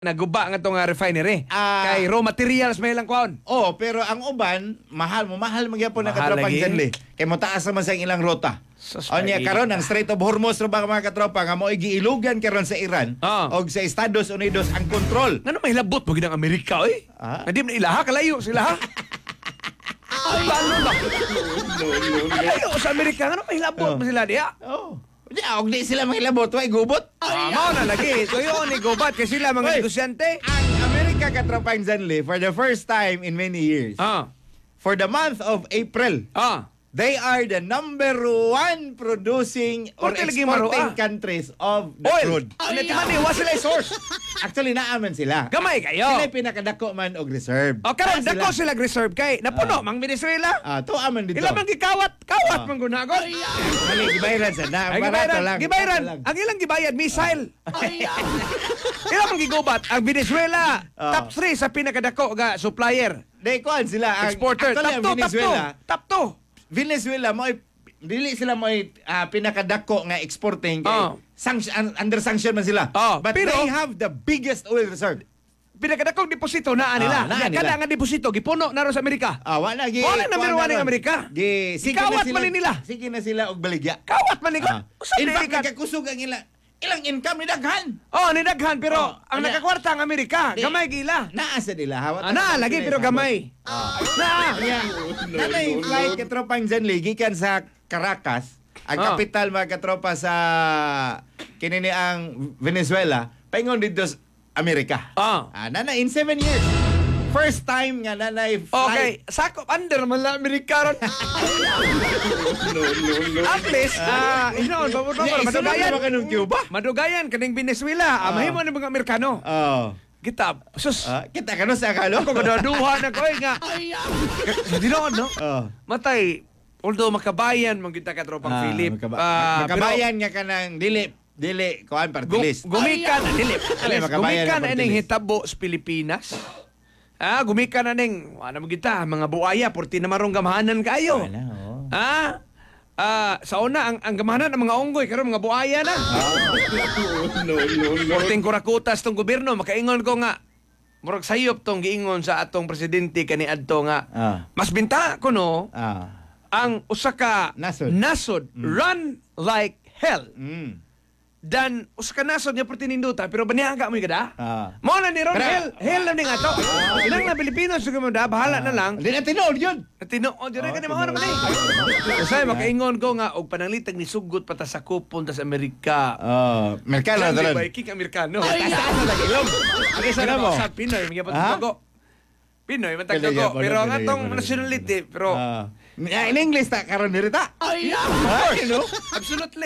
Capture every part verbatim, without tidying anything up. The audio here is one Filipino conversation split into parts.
naguba nga itong uh, refinery. Ah. Kay raw materials may lang kwaon. Oh, pero ang uban, mahal mo, mahal magyapon na Mahal katropang lagi. Janli. Kay mo taas naman sa ilang rota. Sus, O niya, paigit karon na. ang Strait of Hormuz ro ba mga katropa nga mo giilugan karon sa Iran Ah. o sa Estados Unidos ang kontrol. Nga may labot mo ginang Amerika, oy. Ah? Hindi mo na ilaha, kalayo sila, ha? Ay, balo ba? Kalayo sa Amerika, nga may labot Oh. mo sila diya. Oh. Di og di sila makilabot, way gubot. Ah, mao na lagi. So yun, ni Gobat, kasi sila mga Oy. negosyante. Ang Amerika katropang Janli for the first time in many years. Ah, For the month of April, ah. they are the number one producing or Kunti lagi exporting maruha. countries of the Oil. crude. Ano man ni, wa sila source. Actually, naaman sila. Gamay kayo. Sila pinakadako man og reserve. O karon Ah, dako sila reserve kay napuno mang Venezuela. Ah, to aman dito. Ila man gikawat, kawat Ah. man gunagon. Mali, gibayaran sa na. Ay Barato gibayran, lang. gibayran. barato lang. Ang ilang gibayad missile. Ila man gigubat ang Venezuela Ah. top three sa pinakadako nga supplier, Day kuan sila ang exporter. actually, Top ang two, top two. Venezuela. Top two. Venezuela mo dili sila mo pinakadako nga exporting kay Ah. sanction, under sanction man sila. Ah, But pero- they have the biggest oil reserve. Pinakadakong deposito naa nila. Ah, naa Kaya kada nila. nga deposito gipuno na ron sa Amerika. Ah, wala gi. Wala na number kuwan one ron. ng Amerika. Gi, sige Ikawat na sila. man nila. Sige na sila og baligya. Kawat man ni Ah. Usa In fact, Amerika. nagkakusog ang ilang ilang income ni daghan. Oh, ni daghan pero Oh, ang ano- nakakwarta ang Amerika, Di- gamay gila. Naa sa nila. Hawat Ah, na lagi pero gamay. Na. Kaya, nanay flight katropang Janli gikan sa Caracas, ang Ah. kapital mga katropa sa kinini ang Venezuela, paingon dito sa Amerika. Ah. Ah, nanay in seven years. First time nga nanay Okay, flight. sakop under man lang Amerika ron. At least, ah, inoon, babot Yeah, babot, isunod madugayan. na ba kanong Cuba? Madugayan kaning Venezuela, ah, Ah. mahimo ni mga Amerikano. Oh. Kita, sus. Ah, kita ka no sa akalo? Ako kadaduha na ko eh, nga. Hindi noon, no? Oh. Matay, although makabayan man kita ka tropang Ah, Philip. makaba- ah, makabayan nga ka ng dili dili kuan pero party gu- list. gumikan, dili. Ay, makabayan Gumikan na na party ning list. hitabo sa Pilipinas. Ah, gumikan na ning, ano mo kita, mga buaya, porti na marong gamahanan kayo. Wala, oh. Ah, ah, sa una, ang, ang gamahanan ng mga unggoy, karon mga buaya na. Porting kurakutas tong gobyerno, makaingon ko nga, murag sayop tong giingon sa atong presidente kani adto nga, Ah. mas binta ko no, Ah. ang usa ka Nasod. nasod run like hell. Mm. Dan usa ka nasod nga pertininduta pero baniaga mo kada. Ah. Mo na ni ron Pero- hell, hell na ning ato. Ilang na Pilipino sa da bahala na lang. Di na tinuod yun. Tinuod dire Ah, kani mo na man. Usay makaingon ko nga og pananglitag ni sugot pa ta sa kupon ta sa Amerika. Oh, merkano Yan, dalan. di ba? King Amerikano. Taas na lagi ilong. Ang isa Tingnan na mo. sa Pinoy, mga Ah? pagkago. Pinoy, matag Pinoy, ko. Pinoy, Pero ang Pinoy, atong Pinoy, nationality, pero... Ah. in English ta karon diri ta. Of course, no? Absolutely.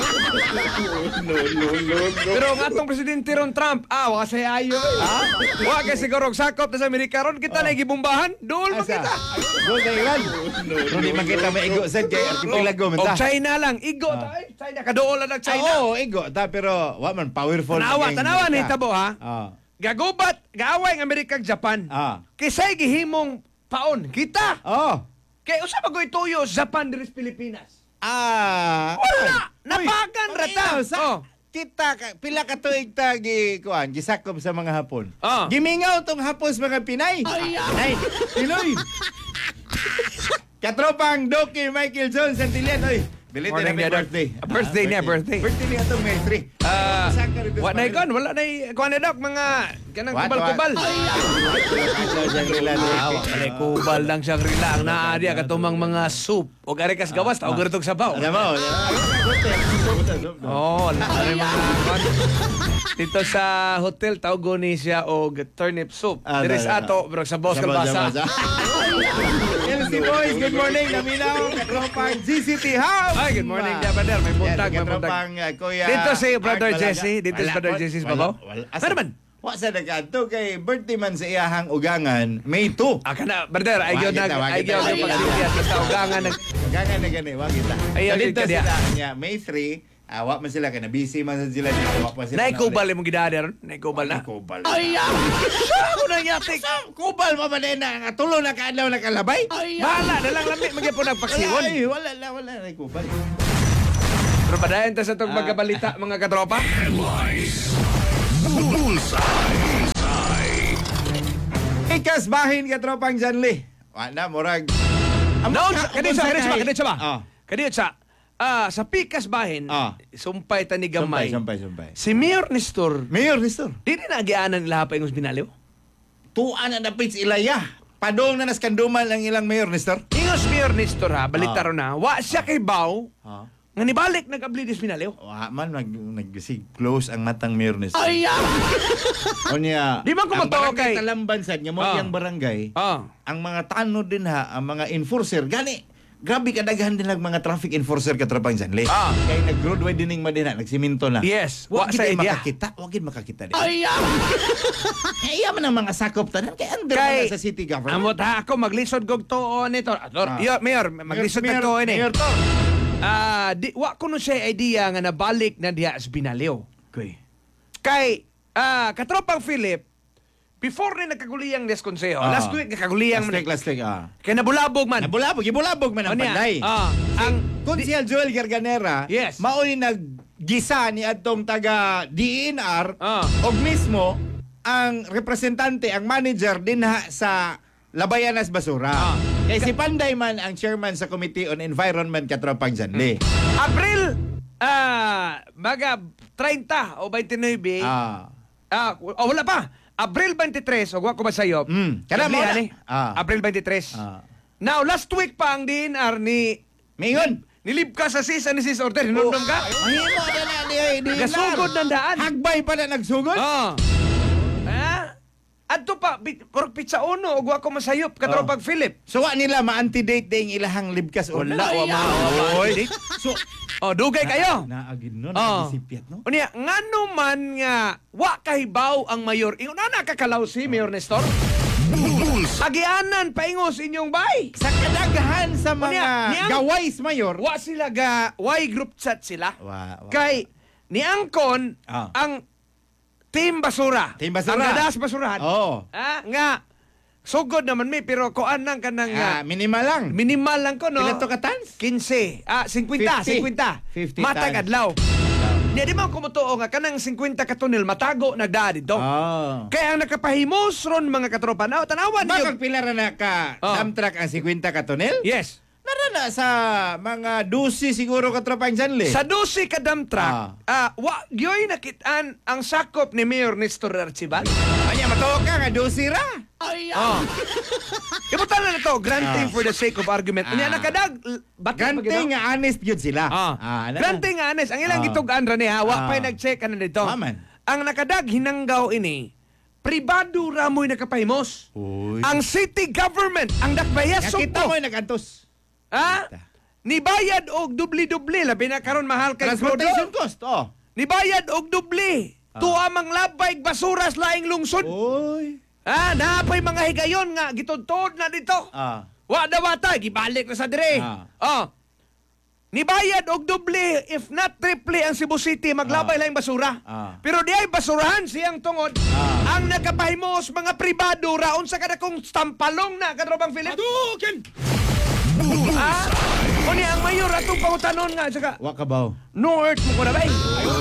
Pero ang atong presidente ron Trump, ah, waka say ayo. Ah? Waka kay siguro og sakop na sa Amerika ron, kita na gibombahan, dool mo kita. Go sa Iran. No, di man kita maigo sad kay archipelago man Og ta. China lang, igo ta. ay, China, kadool lang ang China. Oo, igo ta pero wa man powerful. Tanawa, kay tanawa ni Amerika. tabo ha. Ah. Gagubat, gaaway ang Amerika ug Japan. Ah. Kisay gihimong paon, kita. Oh. Kay usa pa goy tuyo Japan diri sa Pilipinas. Ah. Wala, Uy, napagan rata. panginaw, sa Oh. kita ka, pila ka tuig ta gi kuan gisakob sa mga Hapon. Ah. Gimingaw tong hapos mga Pinay. Pinay. Pinoy. Katropang Doki Michael Jones Santillan oy. Belated Morning, happy Dad. birthday. Ah, birthday niya, birthday. Birthday niya itong May three. Ah, Saan ka rin doon wa sa na Manila? ikon, wala na kuan na dok mga kanang What, kubal-kubal. what? Ah, wa na kubal lang siyang rila ang naa diya katumang mga soup o arikas gawas ta og gurtog sabaw. Alam mo. Oh, wala na rin mga kuan. Dito sa hotel tawgo ni siya og turnip soup. Ah, Diri da- sa ato bro sa Bos Kalbasa. L C Boys, good morning. Naminaw, katropang G C T House. Ay, good morning, Dia Brother. May buntag, may buntag. Katropang uh, Kuya Dito si Brother Art Balaga. Jesse. Dito si Wala, Brother wala, Jesse's wala, babaw. wala. Asa- Ano man? Wa sa nagkadto kay birthday man sa iyahang ugangan, May two. Ah, kana, brother, ay Wa gyud nag kita, wa ay kita. gyud yung pagsigyat sa ugangan nag Ugangan na gani, wa kita. Ayaw, So, dito ka diya. sila niya, May three, ah, wa man sila kay na busy man sila dito, wa pa sila. naikubal imong gidada ron. Naikubal na. Kubal. Sa ako na yatik. Kubal pa man na nga tulo na kaadlaw na kalabay. Bahala na lang lami magyapon nagpaksiwon. Ay, wala la wala na kubal. Pero padayon ta sa tong Ah. magabalita mga katropa. Headlines. Bullseye. Ikas bahin ka tropang Janli. Wala, murag. No, kadit sa, kadit sa, kadit sa ba? Ah. Kadit sa, ah, sa pikas bahin, Ah. sumpay ta ni gamay. Sumpay, sumpay, sumpay. Si Mayor Nestor, Mayor, Nestor. di rin nagianan nila pa yung binaliw. Tuan na napits ilaya. Padong na naskanduman ang ilang Mayor, Nestor. Ingos Mayor Nestor ha, balita Ah. ron na, wa siya kay Bao, Ha? nga nibalik nag-abli dis binaliw. Wa man nag nagsig close ang matang Mayor, Nestor. Ay, ah! O niya, Di man ko ang matuo barangay kay- Talamban sad nga mo Ah. yang barangay. Ah. Ang mga tanod din ha, ang mga enforcer gani. Grabe kadaghan din lang mga traffic enforcer katrapang Janli. Ah. Kay nag-roadway dining madina, nagsiminto na. Yes, Wa wa sa gid idea. makakita, wa gid makakita din. Ay, ah! Kaya man ang mga sakop tanan kay under Kay, man sa city government. amot ha, ako maglisod kog tuo nito. Ator, Ah. Yo, Mayor, maglisod Mayor- na tuo ni. Mayor Tor. Ah, di wa kuno siya idea nga nabalik na diha sa binaliw. Koy. Kay ah katropang Philip, before ni nagkaguliyang des konseho, Ah. last week nagkaguliyang Last week, last week, ah. kay nabulabog man. Nabulabog, ibulabog man ang O niya, panday. ah, ang Konsyal Joel Garganera, Yes. mao'y naggisa ni adtong taga D N R Ah. og mismo ang representante, ang manager dinha sa Labayanas Basura. Ah. Kay si Panday man ang chairman sa Committee on Environment Katropang Janli. April ah maga thirty o twenty-nine. Ah. Ah, oh, wala pa. Abril twenty-three, o wa ko masayop. Mm. Kada mo na. ni. Ah. Abril twenty-three. Ah. Now, last week pa ang D N R ni Mingon. nilib ka sa cease and desist order. Hinundong ka? Ay mo na na di di. Gasugod ng daan. Hagbay pa na nagsugod. Oh. Ha? Adto pa, bit- pork pizza uno, o wa ko masayop, katropang Philip. So wa nila ma-antidate ding ilahang libkas o Wala, wa ma, wa ma. Oy. So Oh, dugay kayo. naagid no, Oh. nagisipyat no. Unya, ngano man nga wa kahibaw ang mayor. Ingon na nakakalaw si Mayor Nestor. Agianan paingos inyong bay. Sa kadaghan sa mga Unya, niyang- gaways mayor. Wa sila ga why group chat sila. Wa, wa. Kay niangkon Ah. ang Team Basura. Team Basura. Ang gadas basurahan. Oo. Ah, nga sugod naman mi pero kuan nang kanang Ah, nga minimal lang. minimal lang ko no. Pila to ka tans? fifteen. Ah, fifty, fifty. fifty. fifty Matag tons. adlaw. Nya di man kumutuo nga kanang fifty ka tunel matago nagdaa dito. Oh. Kaya ang nakapahimos ron mga katropa na tanawan Bakag niyo. pila ra na ka Oh. dump truck ang fifty ka tonel? Yes. Narana sa mga dusi siguro ka tropang Janli. Sa dosi ka dump truck, ah, wa gyoy nakitaan ang sakop ni Mayor Nestor Archibald. Anya matuo ka nga dusi ra. Oh. Ibutan na to, granting Ah. for the sake of argument. Unya Ah. nakadag ba't Granting nga honest gyud sila. Ah. ano na? Granting nga honest, ang ilang Ah. gitugan ra ni ha, wa Ah. pa'y nag-check ka na dito. Maman. Ang nakadag hinanggaw ini, pribado ra mo'y nakapahimos. Uy. Ang city government, ang dakbayas Nakita sugpo. mo nagantos. Ha? Nibayad og dubli-dubli, labi na karon mahal kay Transportation Crudo. cost. Oh. Nibayad og dubli. Tuwa mang labay basuras laing lungsod. Oy. Ha, napay mga higayon nga gitudtod na dito. Ah. Wa daw ata gibalik na sa dire. Ah. Oh. Nibayad og doble if not triple ang Cebu City maglabay Ah. laing basura. Ah. Pero di ay basurahan siyang tungod. Ah. Ang nagapahimos mga pribado raon sa kada kong stampalong na kadrobang Philip. Adukin. Ah, kuni ang mayor atong pangutanon nga saka Wa ka baw. North mo ko na bay.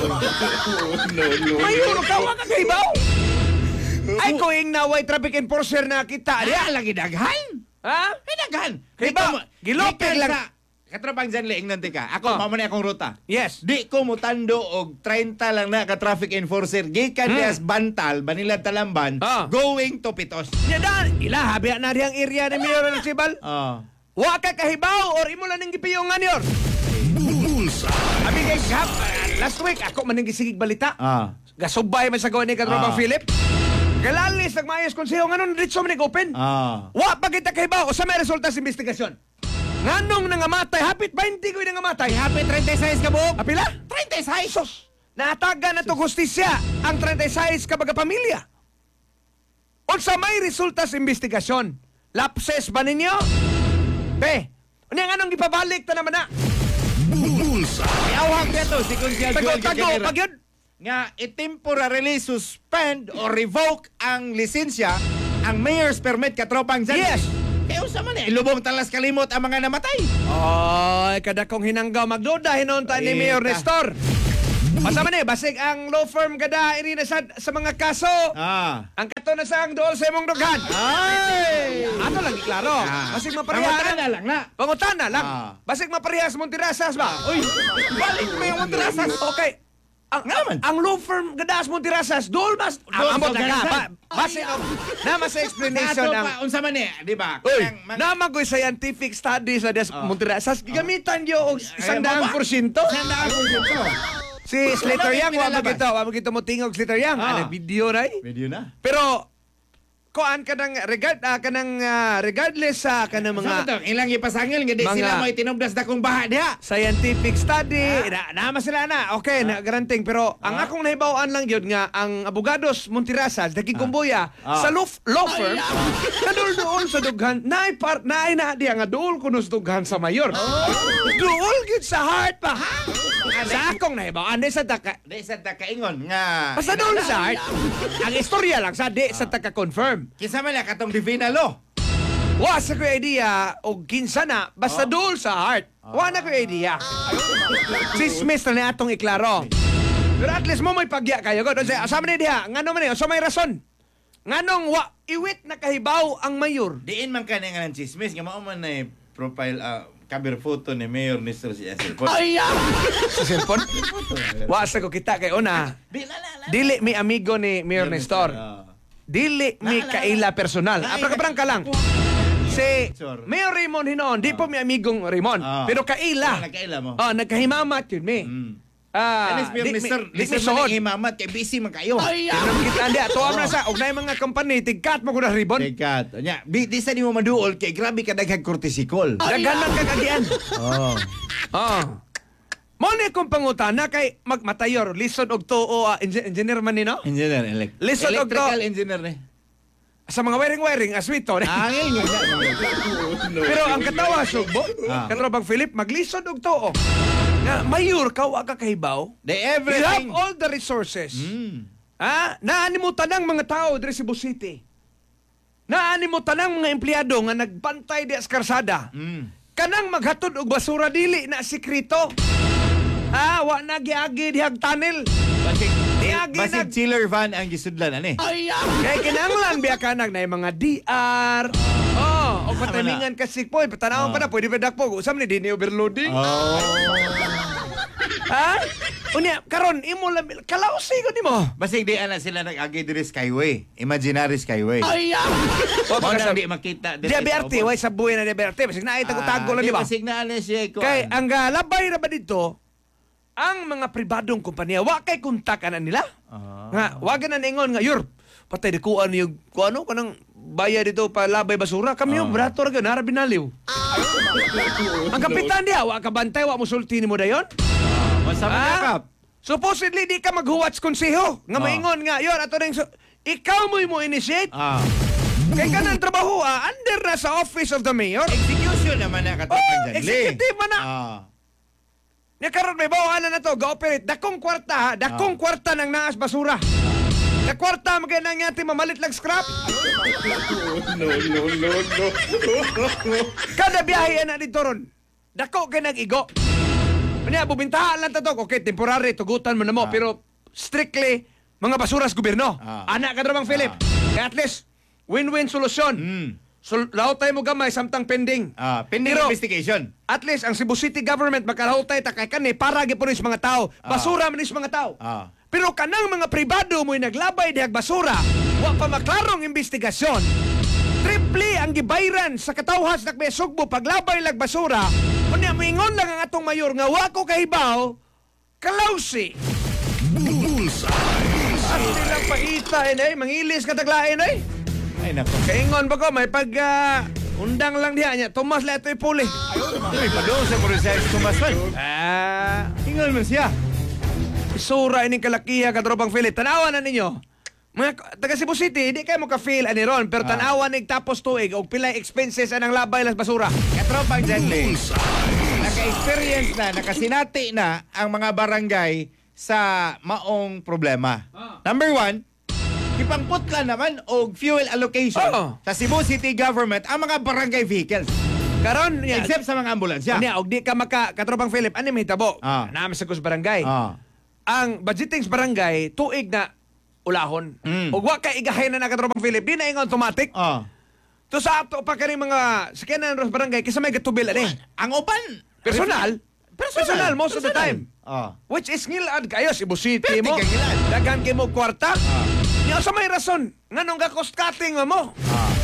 Mayor ka wa ka kaibaw. Ay ko ing naway traffic enforcer na kita. Diya lagi daghan. Ha? Ay daghan. Kay ba, gilopin lang. Katrapang Janli ingnon ka. Ako Oh. mamo ni akong ruta. Yes. Di ko mutando og thirty lang na ka traffic enforcer gikan Hmm. dias Bantal, Manila Talamban, Ah. going to Pitos. Nya dan ila habi na riyang area ni Mayor Archibald. Oh. Wa ka kahibaw or imo lang ning gipiyongan yor. Abi kay gap last week ako man ning gisigig balita. Ah. Gasubay man sa gawa ni Katrobang Ah. Philip. Kalalis nagmayos konseho nganon ditso man ning open. Ah. Wa pa kita kahibaw o sa may resulta sa investigasyon. Nganong nangamatay hapit twenty ko nangamatay. Happy thirty-six ka buok. Apila? thirty-six. Sus. Nataga na to justisya ang thirty-six ka baga pamilya. Unsa may resulta sa investigasyon? Lapses ba ninyo? Be, unya anong gipabalik ta naman na? Iawag na to si Consial Joel Tago-tago, Garganera. pag yun. Nga i-temporarily suspend or revoke ang lisensya ang mayor's permit katropang Janli. Yes. Kaya usa man eh, lubong talas kalimot ang mga namatay. Ay, kada kong hinanggaw magduda hinunta ni Eh, Mayor ta- Nestor. Masama ni, basig ang law firm kada ini na sa, sa mga kaso. Ah. Ang kato na sa ang dool sa imong dughan. Ay! Ano lang klaro. Ah. Basig maparehas. Pangutana lang na. Pangutana lang. Ah. Basig maparehas mong tirasas ba? Uy, balik mo yung matrasas. Okay. Ang, Nga man. ang law firm gadaas mong tirasas, dool mas Dool amot sa na ka. ganasan. Ba- Base og nama sa explanation Ato ang pa, unsa man eh, di ba? Uy, Kanang man- naman ko'y scientific studies sa des Oh. mong tirasas. Gigamitan yo og sandaang baba. porsyento. Sandaan ko dito. Si Slater Wala Young, may wa pinalabas. magito, wa magito mo tingog Slater Young. Ah. Ano video na eh. Video na. Pero koan kanang regard ah, kanang ah, regardless sa kanang Mga mga ilang ipasangil nga di mga- sila mo itinubdas na kung baha diha. scientific study, Ah. na, naman sila na. Okay, na garanting pero ang Ah. akong nahibawan lang yun nga ang abogados Montirasas daging kumbuya Ah. sa law, law firm kadul doon sa dughan naay part naay na diya nga duol kuno sa dughan sa mayor. Duol gid sa heart pa ha. Sa akong nahibawan di sa taka Di sa takaingon nga. basta doon sa heart. Ang istorya lang sa di sa taka confirm. Kinsa man la katong divina law. Wa sa ko idea og kinsa na basta Oh. duol sa heart. Wa na ko idea. Sismis na ni atong iklaro. Pero at least mo may pagya kayo god. Sa asama ni diha, ngano man ni, so may rason. Nganong wa iwit na kahibaw ang mayor. Diin man ka nga ng chismis nga mao man na profile ah, cover photo ni Mayor Nestor si Cellphone. Ay, ah! Sa cellphone? Wa sa ko kita kay una. Di la la la. Dili mi amigo ni Mayor Nestor. Ah. Dili mi Na, na, kaila na. personal. Na, Apra na. kaprang ka lang. Si Sure. Mayor Raymond hinoon, di po mi amigong Raymond. Ah. Pero kaila. Ah, nagkaila mo. Oh, nagkahimamat yun mi. Mm. Ah, Anis Mayor di mi- Nestor, di mi Nestor suod. man ang imamat kay busy man kayo. Ay, ano kita ndi ato amra sa og nay mga company tigkat mo ko na ribbon. Dekat. Nya, bi di sa nimo maduol kay grabe ka daghang kortisikol. Daghanan ka kagian. Oh. Oh. Mo ni kong pangutana kay magmatayor lisod og tuo ah, engi- engineer man ni no? Engineer elect. Listen, Electrical Doctor. engineer ni. Sa mga wiring-wiring aswito. Angel nga. Pero ang katawa sugbo, Ah. katrobang Philip maglisod og tuo. Nga mayor ka wa ka kahibaw. The You have everything. all the resources. Mm. Ha? Naani mo tanang mga tao diri sa Cebu City. Naani mo tanang mga empleyado nga nagbantay di sa karsada. Mm. Kanang maghatod og basura dili na sekreto. Ah, wa na giagi dihag tunnel. Basig, Diagi basig nag- chiller van ang gisudlan ani. Kaya kinanglan biya ka nag na mga D R. Oh, o patamingan ka sick boy, patanawon pa na pwede pa dakpo. Usam ni dinhi overloading. Oh. Ha? Unya karon imo lang kalausi ko nimo. Basig di ana sila nag-agi diri skyway. Imaginary skyway. Ay, Mo Wa na sa di makita Di B R T, way sa buhay na di B R T. Basig na ay tago-tago lang di ba? Basig na ana siya ko. Kay ang ah, labay na ba dito, ang mga pribadong kumpanya, wa kay kontakan na nila. Ah. Nga, wagan na ningon nga, Yor, patay di kuan yung, kung ano, kanang bayad dito pa labay basura, kami yung Ah. brato ra gyud, nara binaliw. Ang kapitan diya, wa ka bantay, wa musulti ni mo dayon. Masama Ah? yakap. Supposedly, di ka maghuwats konseho. Nga Ah. maingon nga, Yor, ato rin, so, ikaw mo mo initiate. Ah. Kay kanang trabaho, ah, under na sa office of the mayor. Execution naman na katong Oh, Janli. executive man na. Ah. Nya karon may bawahan na to, ga-operate. Dakong kwarta, ha? Dakong kwarta ng naas basura. Na kwarta magay nang yati mamalit lang scrap. No, no, no, no. Kada biyahe na dito ron. Dako kay nag-igo. Unya bubintahan lang to. Okay, temporary tugutan mo na mo, Ah. pero strictly mga basura sa gobyerno. Ah. Anak ka namang Philip. Ah. Kaya at least win-win solusyon. Mm. So, lahat tayo mo gamay samtang pending. Ah, pending Pero- investigation. At least ang Cebu City government makalahutay ta kay kani para gyud sa mga tao. Basura man is mga tao. Ah. Pero kanang mga pribado mo'y naglabay dihag basura, wa pa maklarong investigasyon. Triple ang gibayran sa katawhas nak Sugbo paglabay lag basura. Unya moingon lang ang atong mayor nga wa ko kahibaw, kalawsi. Asti lang paita eh, mangilis ka taglain eh. Ay nako. Kaingon ba ko, may pag ah, undang lang diha niya, Tomas la ito'y puli. Ay padung sa Morises Tumasman. Ah, Tingol man siya. isura ining kalakiha katropang Philip. Tanawan na ninyo. Mga taga Cebu City, hindi kayo mo ka-feel ani ron, pero Ah. tanawan nig tapos tuig og pilay expenses anang labay las basura. Katropang Janli. Naka-experience na, nakasinati na ang mga barangay sa maong problema. Number one, ipangputla naman og fuel allocation Oo. sa Cebu City Government ang mga barangay vehicles. Karon niya, Except sa mga ambulansya. niya og di ka maka katropang Philip ani mahitabo. Ah. Naami sa kus barangay. Ah. ang budgeting sa barangay tuig na ulahon. Mm. O wa kay igahay na nakatropang Philip, di na yung automatic. Ah. To sa ato pa kani mga sakyanan ros barangay kasi may gatubil ani. Ang upan Personal, personal, most of the time. Ah. Which is ngilad kayo si Busiti Pwede mo. kang ngilad. Daghan kay mo kwarta. Ah. Niya sa may rason nganong ga cost cutting mo.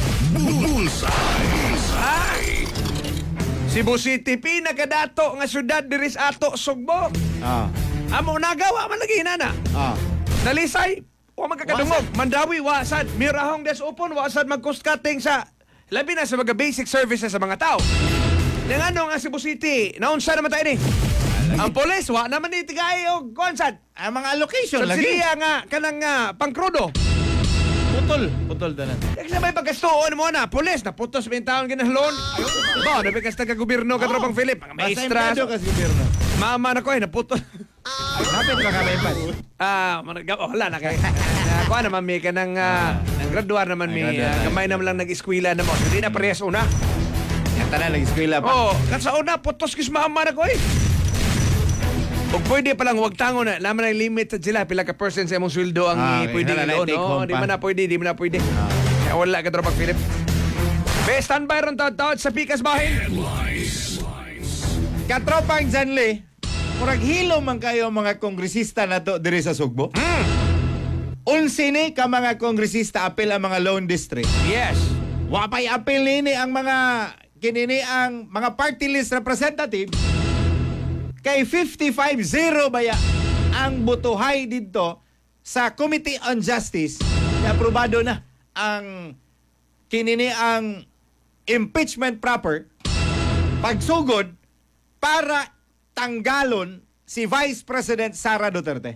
Ah. Si Busiti pinakadato nga syudad diri sa ato Sugbo. Ah. Amo nagawa man lagi nana. Ah. Nalisay, wa magkakadungog. Mandawi, wasad. Mirahong des upon, wasad mag-cost cutting sa, labi na sa mga basic services sa mga tao. Nang ano nga Cebu City, naunsa naman tayo ni? Ang polis, wa naman ni tigay o konsad. Ang mga allocation lagi. Subsidiya nga, kanang nga, pangkrudo. Putol. Putol tanan. Kaya sabay pagkastoon mo na, polis, naputos ba yung taon ginahaloon? Ba, nabi kasta ka gobyerno, katropang Philip, mga maestra. Basta kasi gobyerno. Mama na ko eh, naputos. Hapit ka kami pa. Ah, manag oh, wala na kay. Kuha naman mi ka ng uh, graduar naman mi. Ay, graduar. Uh, gamay naman lang nag-eskwela na mo. Hindi na parehas una. Yan tanan lagi eskwela pa. Oh, kat sa una putos kis mama na ko eh. Ug pwede pa lang wag tango na. Laman ang limit sa sila pila ka percent sa imong sweldo ang Ah, i- okay. pwede Wala na, doon. take No, home di pa. man na pwede, di man na pwede. Kaya wala ka tropang Philip. Be, standby ron taod-taod sa Pikas Bahin. Katropang Janle, murag hilo man kayo mga kongresista nato diri sa Sugbo. Mm. Unsi ni ka mga kongresista apil ang mga loan district. Yes. Wa pay apil nini ang mga kinini ang mga party list representative kay fifty-five zero baya ang butuhay didto sa Committee on Justice na aprobado na ang kinini ang impeachment proper pagsugod para tanggalon si Vice President Sara Duterte.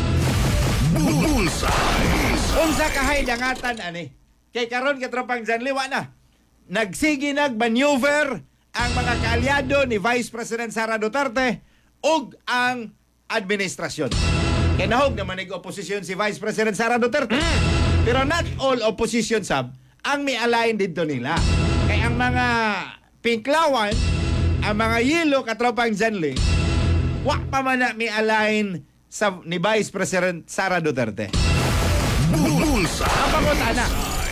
Unsa kahay dangatan ani? Kay karon katropang Janliwa na. Nagsigi nag-maneuver ang mga kaalyado ni Vice President Sara Duterte ug ang administrasyon. Kinahog naman nag-oposisyon si Vice President Sara Duterte. Pero not all opposition sab ang mi-align dito nila. Kay ang mga pinklawan, ang mga yelo katropang Janli, wa pa man na mi-align sa ni Vice President Sara Duterte. Ang pangutana,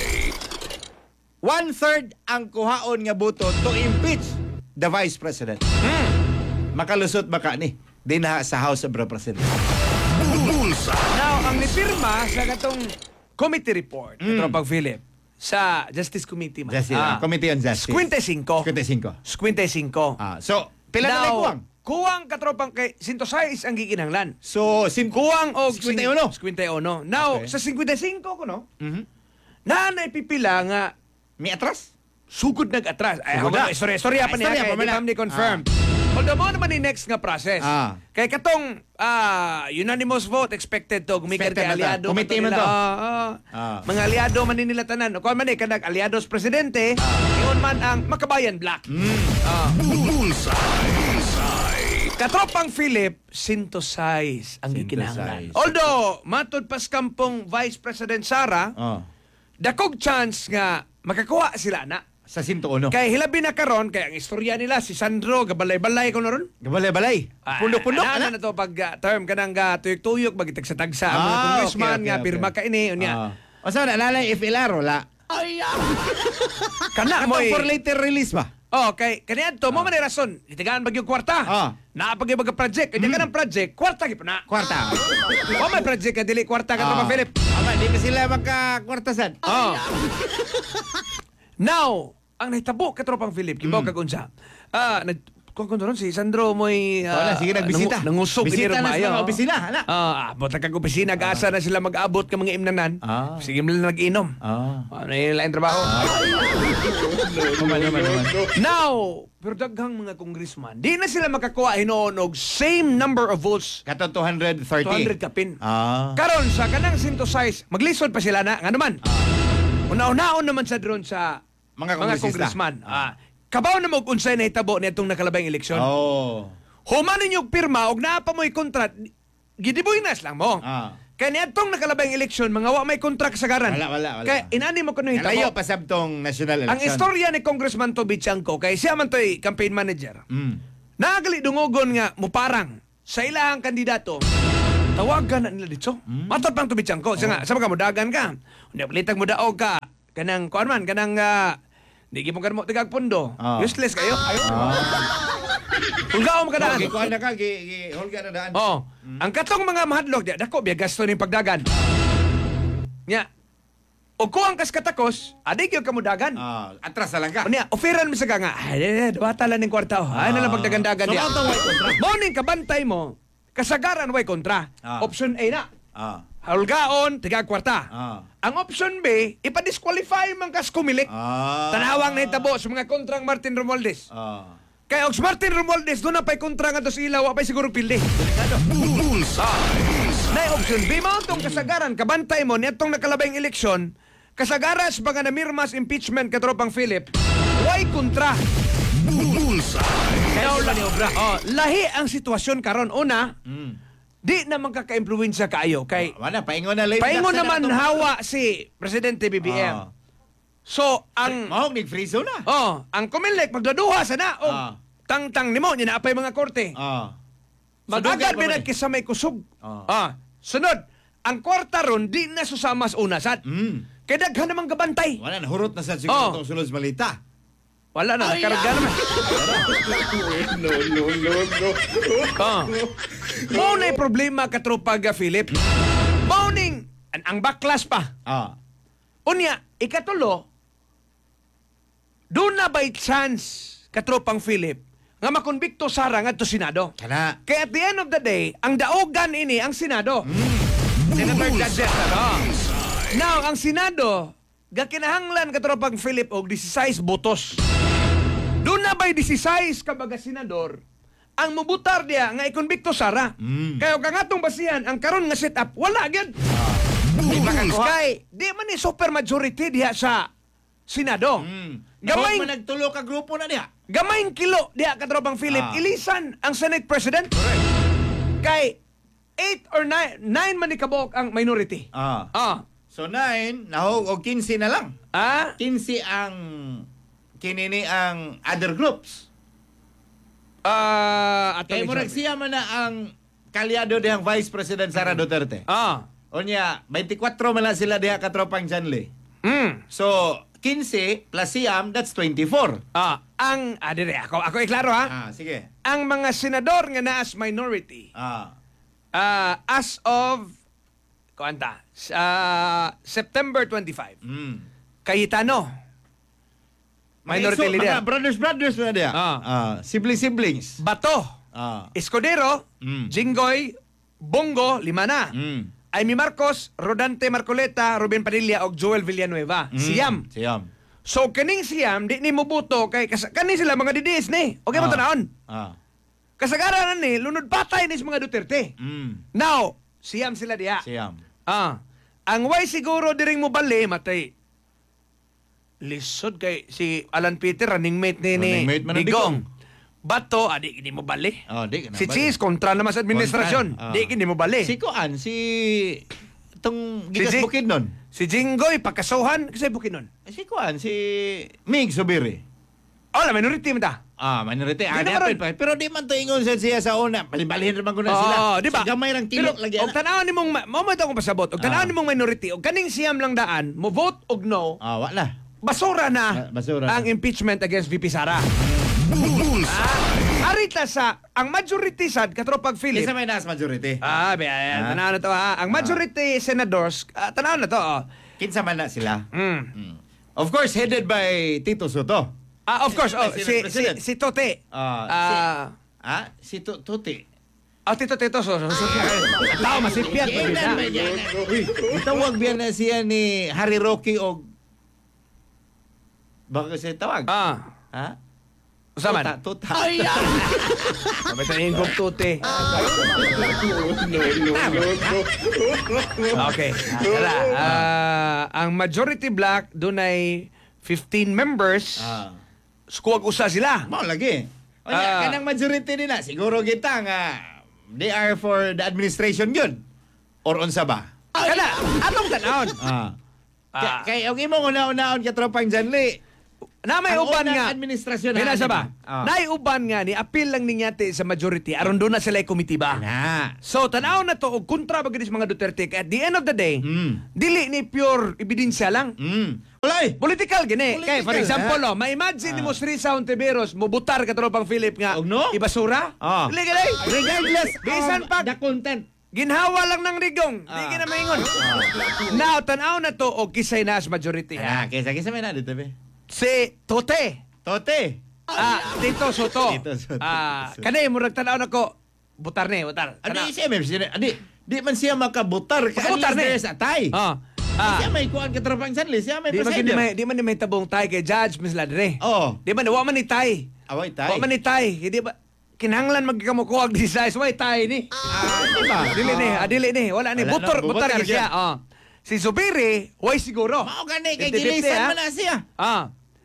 one-third ang kuhaon nga boto to impeach the Vice President. Makalusot ba ka ni? Di na sa House of Representatives. Now, ang nipirma sa katong committee report, mm. Tropang Philip, sa Justice Committee man. Justice, ah, Committee on Justice. Squinte-cinco. fifty-five. Squinte-cinco. Ah, so, pila na Now, kuwang? kuwang katropang kay Sintosais ang gikinahanglan. So, sim Kuwang o fifty-one. fifty-one. Now, Okay. sa fifty-five ko no, Mhm. na naipipila nga Mi atras? sugod nag-atras. Ay, Sugod ako na. istorya, istorya pa Ah, niya, istorya kay pa man di na. pa ni confirm. Although mo naman ni next nga process. Ah. Kay katong ah, unanimous vote expected to gumikan Expected kay man to. aliado. Committee man man to. Ah, ah. Ah. Mga aliado man ni nila tanan. O kung man eh, kanag aliados presidente, ingon man ang Makabayan Black. Mm. Ah. Katropang Philip, Sintosais ang gikinahanglan. Sintosais. Although, matod pas kampong Vice President Sara, Oh. dakog chance nga makakuha sila na. Sa sintuuno. Kay hilabi na karon kay ang istorya nila si Sandro gabalay-balay ko na ron. Gabalay-balay. Pundok-pundok. Ano ana? na to pag uh, term kanang uh, tuyok-tuyok bagitag sa tagsa ang mga Ah, congressman okay, okay, nga okay. pirma ka ini unya. Ah. O saan, naalala F L R, wala? Kana mo Katong eh. for later release ba? Oh, kay kaniadto mo man ni rason. Itigaan bagyo kwarta. Ah. Naa pag yung project, kanya kanang project, kwarta gyud na. Kwarta. O may project ka dili kwarta ka Ah. pa Philip. Ama, di pa sila magka-kwartasan. Oh. Now, ang nahitabo ka tropang Philip, kibaw Mm. kag unsa. Ah, nag kung ron si Sandro mo'y Wala, sige, nagbisita. nangu- nangusog Bisita ini na sa maayo. mga opisina, hala. Ah, abot na kag opisina, gasa na sila mag-abot ka mga imnanan. Ah. Sige mo lang nag-inom. Ah. Ano yung lain trabaho? Naman, naman, naman. Now, pero daghang mga congressman, di na sila makakuha hinoon og same number of votes. Kato two hundred thirty. two hundred kapin. Ah. Karon sa kanang synthesize, maglisod pa sila na, nga naman. Una-unaon naman sa drone sa Mga mga kongresista. congressman. Ah. Kabaw na mag-unsay na hitabo nitong nakalabayng eleksyon. Oh. Human ninyong pirma og naa pa mo'y kontrat, gidibuinas lang mo. Ah. Kaya nitong nakalabayng eleksyon, mga wa may kontrak sa garan. Wala, wala, wala. Kaya inani mo kuno Nalayo hitabo. pa sabtong national election. Ang istorya ni Congressman Toby Chanco, kay siya man to'y campaign manager, Mm. nagali dungogon nga muparang sa ilahang kandidato Tawagan na nila dito. Matod pang tubitsang ko. Siya nga, sa mga mudagan ka. Hindi palitag mo daog ka. Kanang, kuan man, kanang, uh, di mo ka mo tigag pundo. Ah. Useless kayo. Ah. Kung gaom ka daan. Okay, kuha na ka, gi, gi, hold ka na daan. Oh, ang katong mga mahadlok, di, dako, biya gasto ning pagdagan. Nya, o ko ang kas katakos, adig yung kamudagan. Ah, atras na lang ka. O niya, oferan mo sa ka nga, ay, dawata lang ng kwarta. Oh. Ay, nalang pagdagandagan So, niya. auto way kontra. Morning, kabantay mo, kasagaran way kontra. Ah. Option A na. Ah. Hulgaon, tiga kwarta. Ah. Ang option B, ipadisqualify man kas kumilik. Ah. Tanawang nahitabo sa mga kontrang Martin Romualdez. Ah. Kaya og Martin Romualdez, doon na pa'y kontra nga to sa ilaw, apay siguro pildi. Na option B mo, itong kasagaran, kabantay mo, nitong nakalabing eleksyon, kasagaras ba nga namirmas impeachment katropang Philip, why kontra? Kaya lahi, oh, lahi ang sitwasyon karon. Una, Mm. di naman kaka-impluensya kaayo. Kay, Wala, paingon na lang. paingon naman hawa si Presidente B B M. Ah. So, ang... Mahog, nag-freeze na. Oh, ang Comelec magduduha sana og Ah. tangtang nimo nya naapay mga korte. Ah. Magagad Sudugan pa binag man kisa may kusog. Ah. Ah, sunod, ang kwarta ron di na susama sa unasan. Mm. Kaya daghan namang gabantay. Wala, nahurot na sa Oh. siguro itong sulod malita. Wala na, Ay, nakarga ah. naman. No, no, no, no. Oh. Mao na'y problema katropa ga Philip. Morning, ang, ang backlash pa. Ah. Unya, ikatulo, doon na by chance katropang Philip nga makonbikto Sara ngadto Senado. Kana. Kaya at the end of the day, ang daogan ini ang Senado. Senator Judges, ano? Now, ang Senado, gakinahanglan katropang Philip og sixteen botos. Doon na ba'y sixteen kabaga senador ang mubutar diya nga ikonbikto Sara. Mm. Kaya kung atong basihan, ang karon nga setup, wala gyud. Di makakuha. Kay, di man ni super majority diya sa Senado. Mm. Gamay, Gamay man nagtulo ka grupo na diha. gamayng kilo diya katropang Philip, Ah. ilisan ang Senate President. Kay eight or nine, nine man ni kabok ang minority. Ah. Ah. So nine, nahog og fifteen na lang. Ah? fifteen ang kinini ang other groups. Ah, Kay mo siya man na ang kalyado dihang Vice President Sara Duterte. Ah. Onya, twenty-four man lang sila diha katropang Janle. Mm. So, fifteen plus siyam, that's twenty-four. Ah, ang ah, dire ako ako iklaro ha. Ah, sige. Ang mga senador nga naas minority Ah. ah, as of kuanta sa September twenty-five. Mm. Cayetano. Minority Mga- leader. Mga brothers brothers na diha. Ah. Ah, siblings siblings. Bato. Ah. Escudero, Mm. Jinggoy, Bongo, lima na. Mm. Amy Marcos, Rodante Marcoleta, Ruben Padilla og Joel Villanueva. Mm. Siyam. Siyam. So kaning siyam di ni mobuto kay kas kani sila mga didis ni. Okay mo Ah. tanawon. Ah. Kasagaran ni lunod patay ni sa mga Duterte. Mm. Now, siyam sila diha. Siyam. Ah. Ang way siguro diring mo bali matay. Lisod kay si Alan Peter running mate ni ni Running mate man ng Digong. Bato, adi hindi mo bali. Oh, di ka na Si bali. Cheese kontra naman sa administrasyon. Kontra. Ah. Di hindi mo bali. Si Kuan, si itong gigas Jing- bukid nun. Si Jinggoy pagkasuhan kasi bukinon. Si Kuan, si Mig Subiri. Oh, la minority mo ta. Ah, minority. Ah, Di di naman pa. Pero di man to ingon sa siya sa una. Balibalhin naman ko na sila. Oo, di ba? Sa gamay lang kilok Pero, lagi. Og tanaw ni mong mo mo akong pasabot. Og tanaw Ah. ni mong minority og kaning siyam lang daan, mo vote og no. Ah, wala. Basura na Ba- basura ang na. impeachment against V P Sara. Ah, arita sa ang majority sad katropag Philip. Kisa may nas majority. Ah, be, Ah. tanaw na to ha. Ang majority senators, ah, tanaw na to. Oh. Kinsa man na sila. Mm. Mm. Of course, headed by Tito Soto. Ah, of course, oh, Si- si, si, President. si Tote. Ah, Ah, Ah, si Tu- Tuti. oh, Tito, Tito, so, so, so, tao, masipyat. Yan na, mabida. yan na. Uy, itawag biya na siya ni Harry Rocky o baka siya tawag. Ah, Ha? usaman. Tuta. Tuta. Ay, yan! Sabi tayo yung Tote. Okay. Ah, tara. Ah, ang majority black, doon ay fifteen members. Ah. Skuwag usa sila. Mao lagi. O Ah. ya, kanang majority nila siguro kita nga they are for the administration yun. Or unsa ba? Kana, atong tanawon. Ah. Ah. Kay og imo una-unaon ka tropang Janli. na may Ang uban unang nga. administrasyon na Pinasa ano ba? ba? Ah. Nay uban nga ni apil lang ninyate sa majority aron doon na sila komitiba. Na. So tanaw na to og kontra ba gid sa mga Duterte kay at the end of the day, Mm. dili ni pure ebidensya lang. Mm. Walay. Political gini. Kay for Political, example, ha? oh, ma-imagine ni Ah. mo Risa Hontiveros mo butar ka tropang Philip nga Og no? ibasura. Ah. Dili gid. Regardless Bisan of pag the content. ginhawa lang ng rigong, di Ah. gina maingon. Now tanaw na to og kisay na sa majority ha. Ah, kaysa kaysa may na dito be. Si Tote. Tote. Ah, Tito Soto. Tito Soto. Ah, kanay mo nagtanaw na ko. Butar ni, butar. Adi Tanaw. siya may siya. Adi, di man siya makabutar. Makabutar At ni. least there's a tie. Ah. Siya Ah. may kuan ka tropang sanli. Siya may Di man gini presider. may di man ni may tabong tay kay Judge Miss Ladre. Oh. Di man wa man ni tay. Away tie. Wa man ni tay. Hindi ba kinahanglan magkamukuha di size way tay ni. Ah, di ba? Dili ni, ah, dili ni. Wala ni Wala butor, na, butar bubutar gid siya. Oh. Si Zubiri, way siguro. Mao gani kay fifty-fifty, gilisan ah. man na siya. Ah.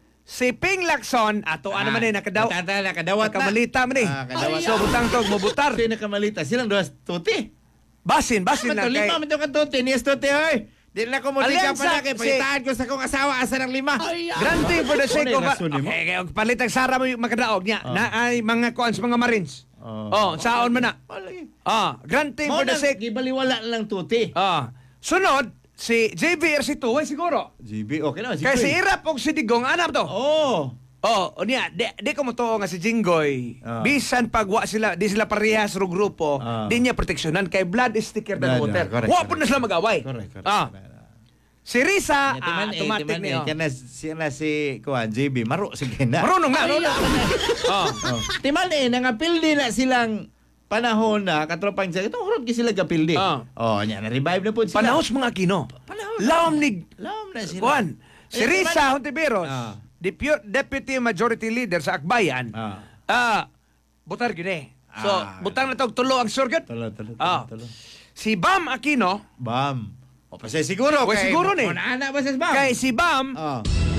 Si Ping Lacson, ato ano man eh, nakadaw. Tata nakadawat na. Nakamalita man eh. Ah, kadawat So, na. butang tog, mabutar. Sino nakamalita? Silang duwas tuti. Basin, basin Lima lang to, kay... lima man to ka tuti. Niyas tuti, oy. Di na ko mo di ka Alianza, pa na kay si- pagitaan ko sa kong asawa asa ng lima. Granting for the sake Ano yung of... rason nimo? Okay, kaya palitang Sara mo yung makadaog niya. Na ay mga kuans, mga Marines. Oh. Oh, saon man na. Malay. Ah, granting Mo for the nang sake... gibaliwala na lang tuti. Ah, sunod, si J V R C two, way siguro. G B, okay na. Kaya si Irap o si Digong, anap to. Oh. Oh, o niya, di, di ko mo to nga si Jinggoy. Ah. Bisan pag wa sila, di sila parehas ro grupo, Ah. di niya proteksyonan kay blood is thicker than Blood, water. ah, correct, Wa correct. po na sila mag-away. Correct, correct. Ah. Si Risa, ah, Timan eh, automatic timan eh. niyo. Kaya na siya na si Kuan, J B. Maro, sige na. Marunong na, marunong. Oh. Oh. Timan eh, nangapildi na silang panahon na katropang siya. Ito, hurot sila kapildi. Ah. Oh, nya na-revive na po sila. Panahos mga kino. Panahon. Laom ni Lam na sila. Juan. Si Eh, Risa timan- Hontiveros, Ah. Depu- Deputy Majority Leader sa Akbayan, Ah. ah, butar gini. So, Ah. butang na tog tulo ang surrogate. Tulo, tulo, tulo, Ah. tulo. Si Bam Aquino, Bam. O, pasay siguro. O, siguro ni. Kung anak ba sa Bam? kay si Bam, Oh.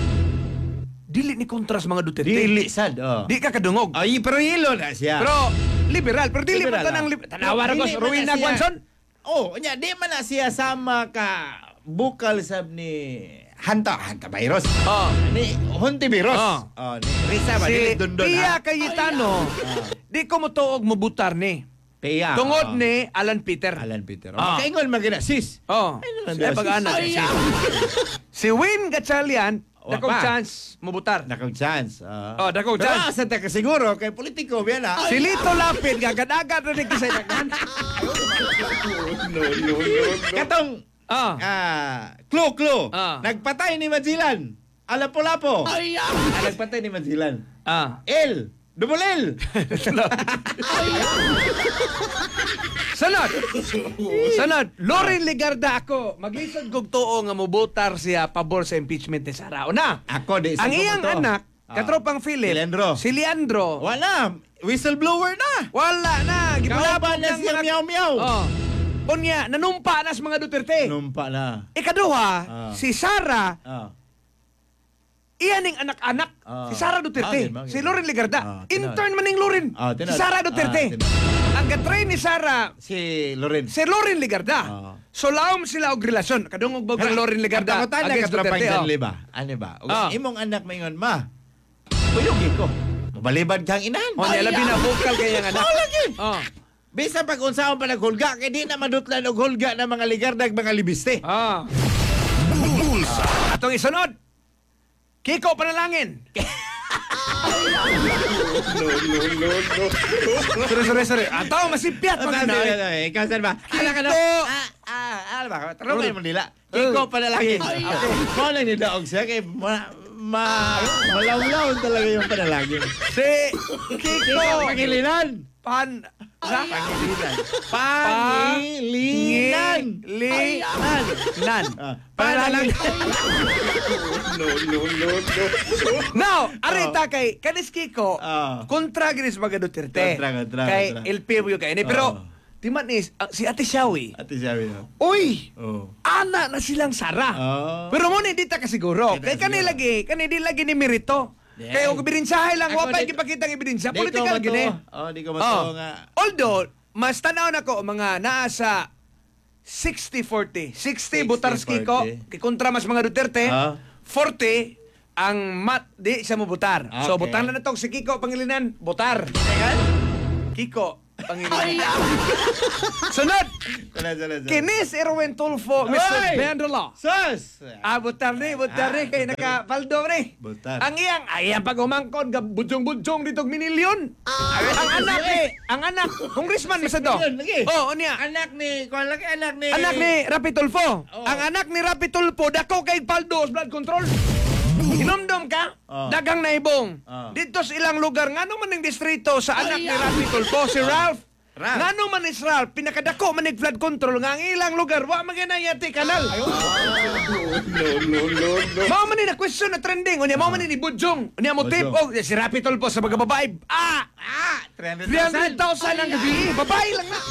dili ni kontras mga Duterte. Dili, sad. Oh. Di ka kadungog. Ay, pero hilo na siya. Pero liberal, pero dili Liberal, man tanang ah. li- tanawa ra ko Dili man Rowena na siya- Guanzon. Oh, nya di man na siya sama ka bukal sab ni Hanta, Hanta virus. Oh. Ni Honti virus. Oh. Oh, ni Risa ba Si dili dundon Pia ha? Cayetano, di ko mo tuog mubutar ni. Pia. Tungod oh. ni Alan Peter. Alan Peter. Ah. Oh, kaingon magina sis. Oh. Ay, nalang Ay, sis. pag-anak. Ay, Si, si Win Gatchalian, Wa dakong pa. chance mubutar. Nakong chance. ah. Oh, dakong Pero chance. asa ta ka siguro kay politiko biya na. Si Lito Lapid, gagad-agad na rin kisay dagan. Katong Ah. ah, clue clue. Ah. Nagpatay ni Mazilan. Alapo-lapo. Ah, nagpatay ni Mazilan. Ah. El. Dumulil. Sunod. Sunod. Loren Ligarda ako. Maglisod kog tuo nga mubutar siya pabor sa impeachment ni Sara. Una, Ako di ang iyang anak, Ah. katropang Philip, Si Leandro. si Leandro, Wala. Whistleblower na. wala na. Kauban na ng siya miyaw-miyaw. Oh. Unya, nanumpa na sa mga Duterte. Numpa na. Ikaduha, Ah. si Sara, Ah. iyan ning anak-anak. Ah. Si Sara Duterte. Bagay, bagay. Si Loren Ligarda. Ah, tinawag. Intern man ning Loren. Ah, si tinawag. Sara Duterte. Ah, tinawag. Ang gatrain ni Sara, Si Loren. si Loren Ligarda. Ah. So laom sila og relasyon. Kadungog ba ang Loren Ligarda Ang takutan na against katrapang Duterte? dyan, Oh. liba. Ano ba? Ug Ah. imong anak maingon, ma. Puyugi ko. Mabalibad kang inahan. Oh, niya labi na vocal kay yang anak. Mao lagi. Oh. Bisa pag unsaon pa naghulga kay di na madutlan og hulga ng mga ligardag mga libiste. Ah. Atong isunod. Kiko Panalangin. Sorry, sorry, sorry. Ataw masipyat Ano mag ba? Ikaw saan ba? Ala ka na. Kiko. Ah, ah, ano ba? Tarong kayo mo nila. Kiko pa na lagi. Mo lang ni daog siya kay ma ma malawlaw talaga yung panalangin. Si Kiko Pangilinan. Pan sa Pangilinan. Pangilinan. Linan. Nan. Ah, panalangin. Now, arita kay kanis Kiko, Ah. kontra ginis mga Duterte. Kontra, kontra, Kay kontra. L P M kay ni pero Ah. timan is ah, si Ate Shawi. Ate sabi no. Uy, Oh. ana na silang Sara. Oh. Pero mo ni di ta kasiguro. Di ta Kay kani siguro. lagi, kani di lagi ni Merito. Yeah. Kay og ebidensyahe lang Ako, wa pa di- gipakita ang ebidensya, Di ko political matuo. gini. Oh, di ko Oh. matuo nga. Although mas tanaw nako mga naa sa sixty forty. sixty sixty Butarski ko forty. kay kontra mas mga Duterte. Ah. forty ang mat di siya mo butar. So Okay. butar na natong si Kiko Pangilinan, butar. Kiko Pangilinan. Sunod, Sala, sala, sala. Kinis Erwin Tulfo, mister Oy! Bendela. Sus! Ah, butar ni, butar ni, kay nakapaldo ni. Butar. Ang iyang, ay, ang pag-umangkon, budyong-budyong dito minilyon. Ang anak ni, ang anak, congressman mo sa do. million, lagi. Oh, niya. Anak ni, kung laki anak ni... Anak ni Rapi Tulfo. Oh. Ang anak ni Rapi Tulfo, dako kay paldo, blood control. Inomdom ka, Oh. dagang naibong. Oh. Dito sa ilang lugar, nga naman ng distrito sa anak ni Rapi Tulfo, si Ralph. Ralph. Nga naman ni Ralph, pinakadako man ni flood control, nga ang ilang lugar, wa maginayati kanal. No, no, no, no. Mao man ni na question na trending, unya mao man ni ni Budyong. Unya mo tip Budyong. og si Rapi Tulfo sa mga babae. Ah, Ah! three three hundred thousand ang gabi. Babae lang na.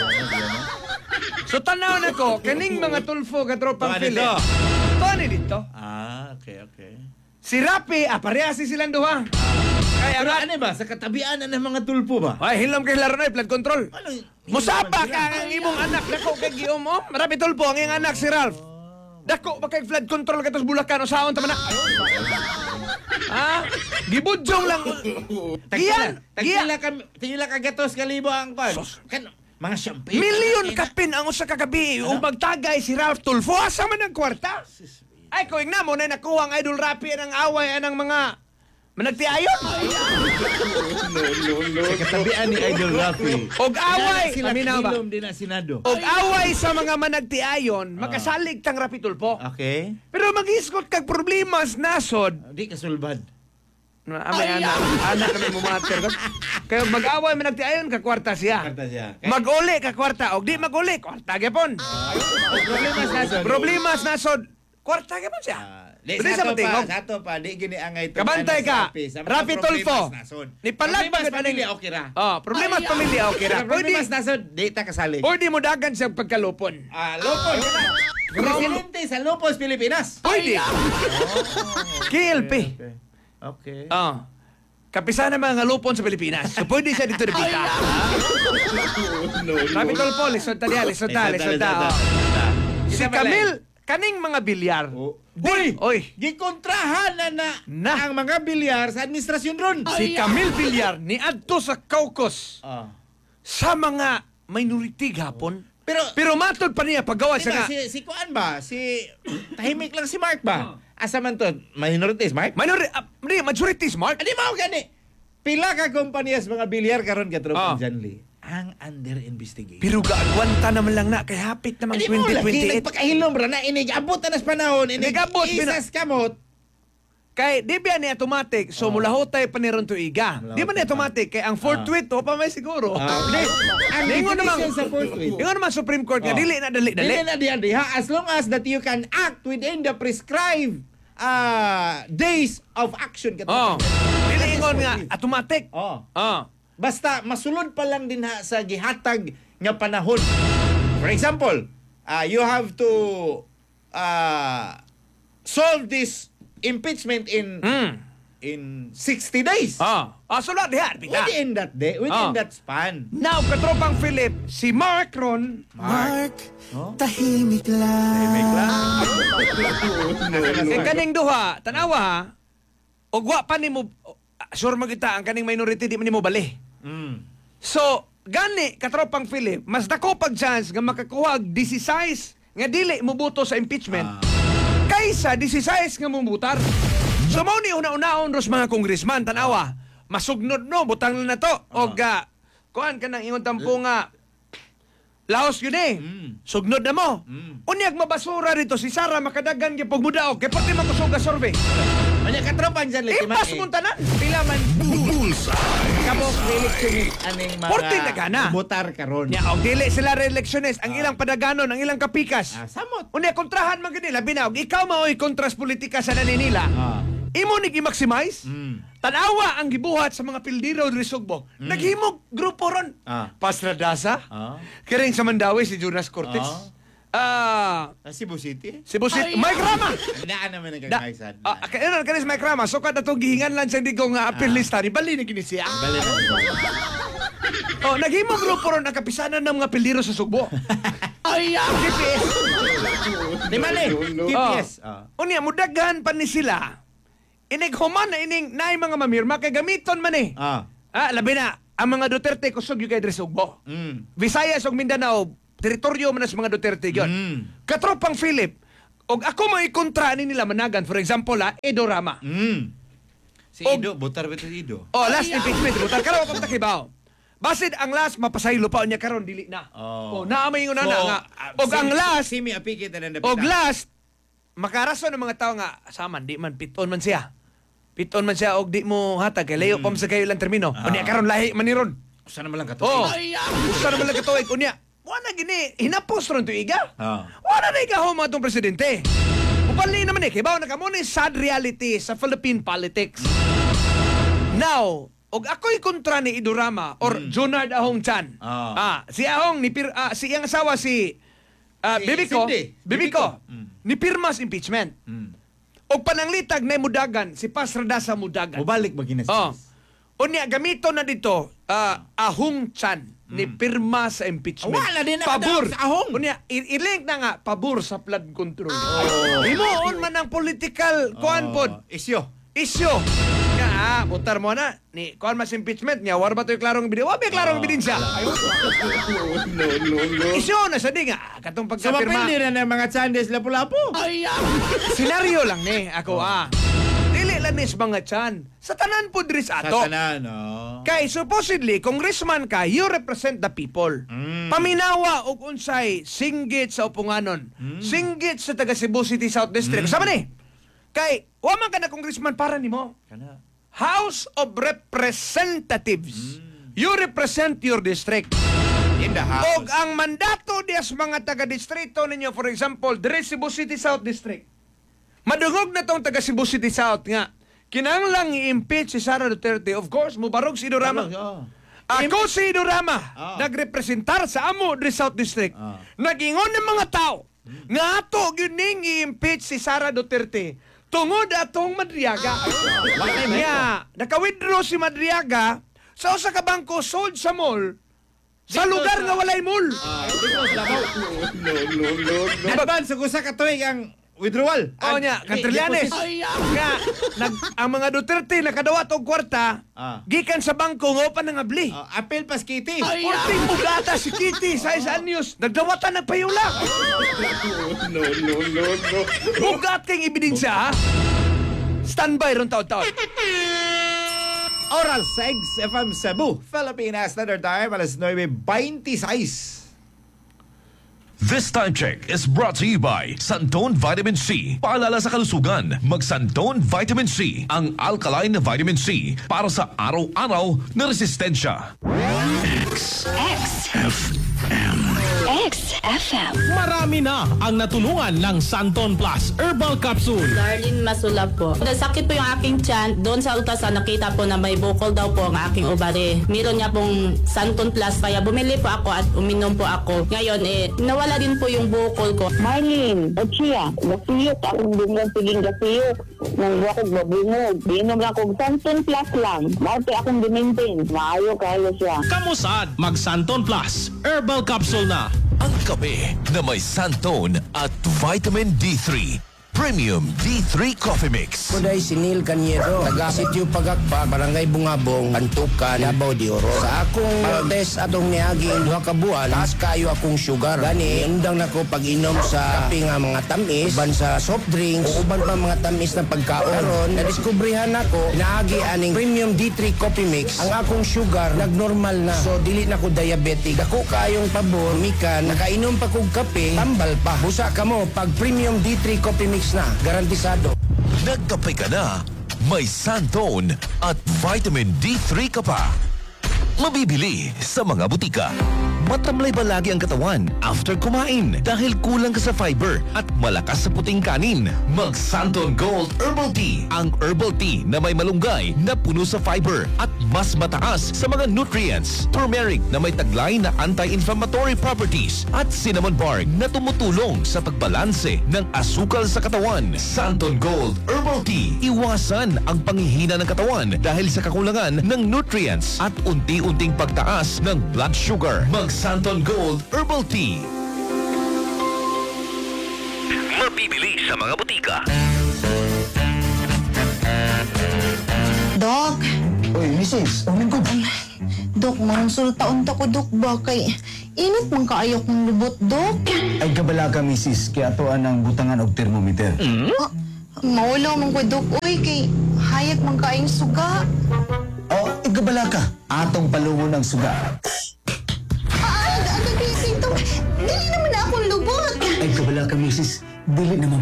So tanaw na ko, kaning mga Tulfo ka tropang Tuwa Philip. dito. Tuwa ni dito. Ah, okay, okay. Si Rapi, ah, parehas si silang duha. Kaya Pero nga, ano ba? Sa katabian ng mga tulpo ba? ay, hilom kay laro na, flood control. Ano? Musaba ka ang imong anak, dako kay Guillaume, oh. Rapi Tulfo, ang iyong anak si Ralph. Dako ba kay flood control katos Bulacan o saon ta man na? Ha? Gibudyong lang. Giyan, Tagila, giyan. tagila ka, tagila ka gatos kalibo ang kon. Sos. Kan, mga champagne. Milyon kapin ang usa ka gabi ug magtagay si Ralph Tulfo asa man ang kwarta. Ay ko na mo na nakuha ang Idol Rapi ang away anang mga managtiayon. Sa katabian ni Idol Rafi. Og away, Sila paminaw ba? kilom din na Senado. Og away sa mga managtiayon, makasalig tang Rapi Tulfo. Okay. Pero mag-iskot kag problema sa nasod. Di kasulbad. Na amay anak, anak kami mumater. Kaya mag-away managtiayon ka kwarta siya. Kwarta siya. Mag-uli ka kwarta og di mag-uli kwarta gyapon. Problema sa nasod. Problema sa nasod, kwarta gyapon siya. Ah, Di, Pwede sa sa ato matingog. pa, sa ato pa, di gini angay to. Kabantay ka. Rapi Tulfo. Ni palag Problema sa pagod pamilya, aning- okay ra. Oh, problema sa pamilya okay ra. Problema Pwede sa nasod, di ta kasali. pwede mo dagan sa pagkalupon. Ah, Lopos. Presidente sa Lopos, Pilipinas. Pwede. K L P. Okay. Okay. Oh. Kapisa na mga lupon sa Pilipinas. So pwede siya dito debita. Rapi Tulfo, lisod ta diya, lisod ta, lisod ta. oh. Si Camille, kaning mga bilyar. Uy! Oy, Gikontrahan na, na, Na. ang mga bilyar sa administrasyon ron. si Camille Villar ni adto sa caucus Ah. sa mga minority gapon. Pero, Pero matod pa niya paggawa di siya ba, nga. si, si Kuan ba? Si, tahimik lang si Mark ba? Asa man to? Minorities, Mark? Minority, uh, majority smart. Adi mao gani. Pila ka kompanyas mga bilyar karon ka Ah. tropang Janli. Ang under investigation. Pero gaagwanta naman lang na kay hapit naman Adi mo twenty lagi twenty-eight. nagpakahilom ra na ini abot na nas panahon ini Nag-abot, bina- isas kamot. Kay di ba ni automatic so mula hotay pa ni ron tuiga. Mula Di ba ni hotay pa. automatic kay ang fourth Ah. tweet o pa may siguro. Ah, di. Ang Ingon naman definition sa fourth tweet. Ingon naman Supreme Court nga Oh. dili na dali Dili dali. na diyan diha as long as that you can act within the prescribed uh, days of action Oh. katong. Dili ingon nga automatic. Oh. Oh. Basta masulod pa lang din ha sa gihatag nga panahon. For example, uh, you have to uh, solve this impeachment in Mm. in sixty days. Oh. Ah, sulat diha bita. Within that day, within Oh. that span. Now katropang Philip, si Mark ron Mark, Oh? tahimik lang. Tahimik lang. kay kaning duha, tanawa ha. Og wa pa nimo ah, sure magita ang kaning minority di man nimo bali. Mm. So, gani katropang Philip, mas dako pag chance nga makakuha og sixteen nga dili moboto sa impeachment kaysa sixteen nga mobutar. So mao ni una-unaon ros mga congressman tanawa, masugnod no butang na to og uh, kuan kanang ingon tampo nga laos yun eh. Mm. Sugnod na mo. Mm. Unyag mabasura dito si Sara makadagan gyud pag mudaog kay pati makusuga survey. Anya katropan dyan lagi Impas mo tanan. Pila man kabok electionist aning mga Forty na gana. butar karon. Nya og dili sila re-electionist ang ilang padaganon, ang ilang kapikas. Ah, samot. Unya kontrahan man gid nila binaog ikaw maoy kontras politika sa naninila. Ah. Imo ni i-maximize. Mm. Tanawa ang gibuhat sa mga pildiro diri Sugbo. Naghimog grupo ron. Ah. Pasradasa. Ah. Kiring sa Mandawi si Jonas Cortez. Ah, Ah, Cebu City? si Busit, Mike Rama. Daan naman Da, nagkakaisad. ah, kaya kanis Mike Rama. So kada to gihingan lang sa hindi ko nga appeal lista ni bali ni kini siya. Bali na. Oh, naghimog grupo ron ang kapisanan ng mga pildiro sa Sugbo. Ay, T P S. Di man eh. T P S. Ah. Unya, mudagan pa ni sila. inighuman na ining naay mga mamirma kay gamiton man eh. Ah. Ah, labi na ang mga Duterte kusog yung kay Dres Ugbo. Mm. Visayas ug Mindanao, teritoryo man sa mga Duterte yon. Mm. Katropang Philip, og ako may kontra ni nila managan, for example, ha, Edo Rama. Mm. Si Og- Ido, butar beto si Ido. Oh, last impeachment, butal karon pa takibaw. Basid ang last mapasaylo pa unya karon dili na. Oh. Oh, naa may una So, na nga. ah, Og ang si- last, Si mi apikit na napita. og last makarason ng mga tao nga saman di man piton man siya. Piton man siya og di mo hatag kay layo pa man sa kayo lang termino. Ah. Unya karon lahi man ni ron. Usa na man lang kato. Oh. Usa na man lang katuig unya. Wala gini hinapos ron to iga. Ah. Wala na igahom mga tong presidente. Upali naman eh, kibaw na kamo ni sad reality sa Philippine politics. Now, og ako'y kontra ni Idorama or Junard Ahong Chan. Ah. Ah, si Ahong ni Pir, ah, si iyang asawa si ah, Si Bibiko, Cindy. Bibiko, Bibiko. Mm. ni pirmas impeachment. Mm. Og pananglitag na mudagan si Pasrada sa mudagan. Mubalik ba ginas? Oh. Unya gamito na dito ah, Ahong Chan ni pirma sa impeachment. Mm. Wala din na pabor kadawat sa Ahong. Unya i- i-link na nga pabor sa flood control. Oh. Imoon man ang political kuan pod Isyo. isyo. Nga ah, butar mo na ni kuan mas impeachment niya war ba to'y klarong ebidensya? Wa ba klarong ebidensya? Isyo na sa di nga katong So pagkapirma. mapili na ng mga Chandes lapu-lapu. Senaryo lang ni ako ah. Dili lang ni sa mga chan. Sa tanan po diri sa Sa ato. tanan, no? Kay supposedly, congressman ka, you represent the people. Mm. Paminawa og unsay singgit sa upunganon. Singgit sa taga Cebu City South District. Sama ni. Kay wa man ka na congressman para nimo. Kana. House of Representatives. You represent your district. In the house. Og ang mandato diya sa mga taga-distrito ninyo, for example, dire Cebu City South District. Madungog na tong taga Cebu City South nga. Kinanglang i-impeach si Sara Duterte. Of course, mubarog si Idorama. Oh. Ako si Idorama, Ah. nagrepresentar sa amo di South District. Ah. Nagingon ng mga tao nga ato gining i-impeach si Sara Duterte tungod atong Madriaga. Nya, naka-withdraw si Madriaga sa usa ka bangko sold sa mall sa Dito lugar sa- nga walay mall. Ah, dito sa labaw. Advance, gusa ka tuig ang withdrawal. Oh Ad- nya, di- Cantrillanes. deposit. Nga, nag, ang mga Duterte nakadawat og kwarta, Ah. gikan sa bangko nga pa nangabli. Ah, apel pas Kitty. Ulting mugata si Kitty sa isa anyos. Nagdawatan nagpayula. No, no, no, no. Bugat kang ebidensya, ha? Standby ron taon-taon. Oral Segs F M Cebu, Philippine Standard Time, alas nueve twenty-seis. This time check is brought to you by Santon Vitamin C. Paalala sa kalusugan, mag-Santon Vitamin C, ang alkaline na vitamin C para sa araw-araw na resistensya. X F M. X F M. Marami na ang natulungan ng Santon Plus Herbal Capsule. Darlene Masulab po. Nasakit po yung aking tiyan. Doon sa ultrasound nakita po na may bukol daw po ang aking ovary. Meron niya pong Santon Plus kaya bumili po ako at uminom po ako. Ngayon eh, nawala din po yung bukol ko. Marlene, Ochia, gasiyot, akong bungong piging gasiyot. Nang wakog mabungog. Inom lang kong Santon Plus lang. Marte akong dimaintain. Maayo kayo siya. Kamusad, mag Santon Plus Herbal Capsule na. Ang kape na may Santon at Vitamin D three. Premium D three Coffee Mix. Kuday si Neil Caniero, taga Sitio Pagakpa, Barangay Bungabong, Antukan, Davao de Oro. Sa akong pag-test atong niaging duha ka buwan, taas kayo akong sugar. Gani, undang nako pag-inom sa kape nga mga tamis, uban sa soft drinks, o uban pa mga tamis na pagkaon. Karon, nadiskubrihan ako, naagi aning Premium D three Coffee Mix. Ang akong sugar, nagnormal na. So, dili na ko diabetic. Dako kayong pabor, mikan, nakainom pa kog kape, tambal pa. Busa ka mo, pag Premium D three Coffee Mix na, garantisado. Nagkape ka na, may Santon at Vitamin D three ka pa. Mabibili sa mga butika. Matamlay ba lagi ang katawan after kumain dahil kulang ka sa fiber at malakas sa puting kanin? Mag Santon Gold Herbal Tea. Ang herbal tea na may malunggay na puno sa fiber at mas mataas sa mga nutrients. Turmeric na may taglay na anti-inflammatory properties at cinnamon bark na tumutulong sa pagbalanse ng asukal sa katawan. Santon Gold Herbal Tea. Iwasan ang panghihina ng katawan dahil sa kakulangan ng nutrients at unti-unting pagtaas ng blood sugar. Mag Santon Gold Herbal Tea. Mabibili sa mga butika. misis. Ang lingkod. Dok, mangunsultaon ta ko, Dok, ba? Kay init man kaayo kong lubot, Dok. Ay kabala ka, misis. Kaya atoan ang butangan og thermometer. Ah, maulaw man ko, Dok. Uy, kay hayag man kaayong suga. Oh, igabala ka. Atong palungon ang suga. Ah, agad, Dok. Dili naman na akong lubot. Ay kabala ka, misis. Dili naman